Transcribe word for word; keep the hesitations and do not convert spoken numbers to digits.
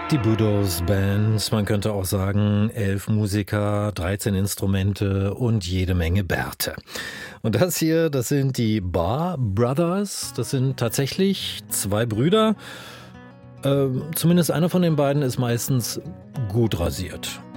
Die Budos Band, man könnte auch sagen, elf Musiker, dreizehn Instrumente und jede Menge Bärte. Und das hier, das sind die Barr Brothers, das sind tatsächlich zwei Brüder. Äh, zumindest einer von den beiden ist meistens gut rasiert.